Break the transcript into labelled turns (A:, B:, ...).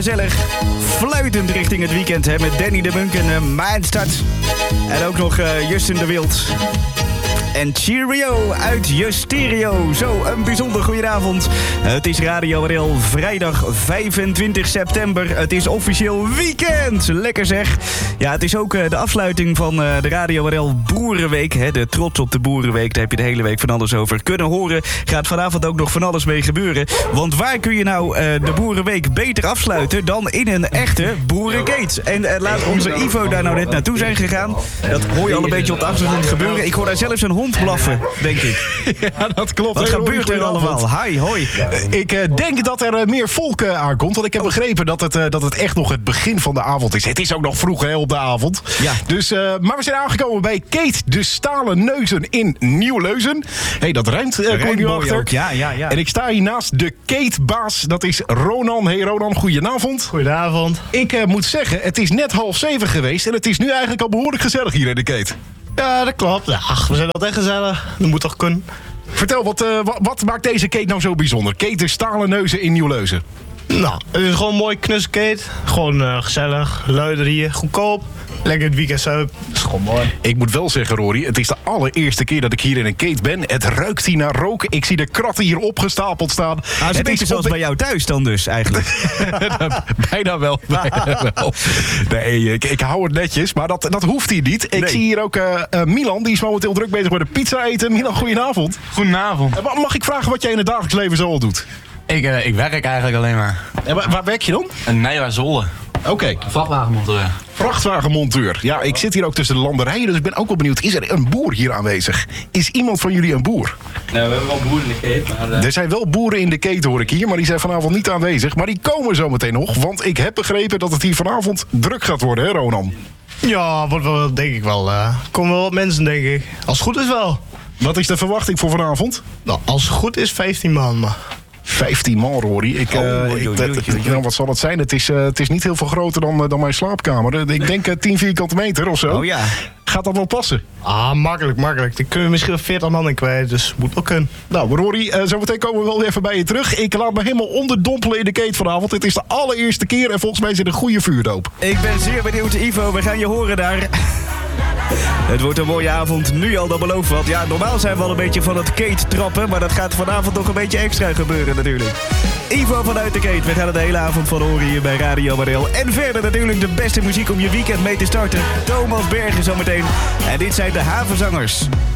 A: gezellig. Fluitend richting het weekend, hè, met Danny de Munk en Mindstad. En ook nog Justin de Wild. En Cheerio uit je stereo. Zo, een bijzonder goedenavond. Het is Radio RL, vrijdag 25 september. Het is officieel weekend. Lekker zeg. Ja, het is ook de afsluiting van de Radio RL Boerenweek. Hè, de trots op de Boerenweek. Daar heb je de hele week van alles over kunnen horen. Gaat vanavond ook nog van alles mee gebeuren. Want waar kun je nou de Boerenweek beter afsluiten dan in een echte boerengate? En laat onze Ivo daar nou net naartoe zijn gegaan. Dat hoor je al een beetje op de achtergrond gebeuren. Ik hoor daar zelfs een hond blaffen, denk ik.
B: Ja, dat klopt.
A: Wat gebeurt er allemaal? Hi, hoi.
B: Ik denk dat er meer volk aankomt. Want ik heb begrepen dat het echt nog het begin van de avond is. Het is ook nog vroeg hè, op de avond.
A: Ja.
B: Dus, maar we zijn aangekomen bij Kate de Stalen Neuzen in Nieuw-Leuzen. Hey, dat ruimt, kom je nu achter.
A: Ook. Ja.
B: En ik sta hier naast de Kate-baas. Dat is Ronan. Hey Ronan, goedenavond.
C: Goedenavond.
B: Ik moet zeggen, het is net 6:30 geweest. En het is nu eigenlijk al behoorlijk gezellig hier in de Kate.
C: Ja, dat klopt. Ach, we zijn altijd gezellig. Dat moet toch kunnen.
B: Vertel, wat maakt deze Kate nou zo bijzonder? Kate de Stalen Neuzen in Nieuw-Leuzen.
C: Nou, het is gewoon een mooi knuskate. Gewoon gezellig, luider hier, goedkoop. Lekker het weekend zo. Dat is gewoon mooi.
B: Ik moet wel zeggen, Rory, het is de allereerste keer dat ik hier in een Kate ben. Het ruikt hier naar rook. Ik zie de kratten hier opgestapeld staan.
A: Het is beetje zoals bij jou thuis dan dus, eigenlijk.
B: Bijna wel. Nee, ik hou het netjes, maar dat hoeft hier niet. Ik zie hier ook Milan, die is momenteel druk bezig met de pizza eten. Milan, goedenavond.
D: Goedenavond.
B: Mag ik vragen wat jij in het dagelijks leven zo al doet?
D: Ik werk eigenlijk alleen maar.
B: En waar werk je dan?
D: Een Nijwa-Zolder.
B: Oké.
D: Vrachtwagenmonteur.
B: Vrachtwagenmonteur. Ja, ik zit hier ook tussen de landerijen, dus ik ben ook wel benieuwd. Is er een boer hier aanwezig? Is iemand van jullie een boer?
D: Nou, we hebben wel boeren in de keten, maar...
B: Er zijn wel boeren in de keten, hoor ik hier, maar die zijn vanavond niet aanwezig. Maar die komen zo meteen nog, want ik heb begrepen dat het hier vanavond druk gaat worden, hè Ronan?
C: Ja, wordt wel, denk ik wel. Komen wel wat mensen, denk ik. Als het goed is wel.
B: Wat is de verwachting voor vanavond?
C: Nou, als het goed is, 15 man, maar...
B: 15 man, Rory. Wat zal het zijn? Het is niet heel veel groter dan mijn slaapkamer. Ik denk 10 vierkante meter of zo.
A: Oh ja.
B: Gaat dat wel passen?
C: Ah, makkelijk. Dan kunnen we misschien wel 40 man in kwijt, dus moet wel kunnen.
B: Nou, Rory, zometeen komen we wel weer even bij je terug. Ik laat me helemaal onderdompelen in de Kate vanavond. Het is de allereerste keer en volgens mij is het een goede vuurdoop.
A: Ik ben zeer benieuwd, Ivo. We gaan je horen daar. Het wordt een mooie avond, nu al, dat belooft wat. Ja, normaal zijn we al een beetje van het Kate trappen, maar dat gaat vanavond nog een beetje extra gebeuren natuurlijk. Ivo vanuit de Kate, we gaan het de hele avond van horen hier bij Radio RL. En verder natuurlijk de beste muziek om je weekend mee te starten. Thomas Bergen zometeen. En dit zijn de Havenzangers.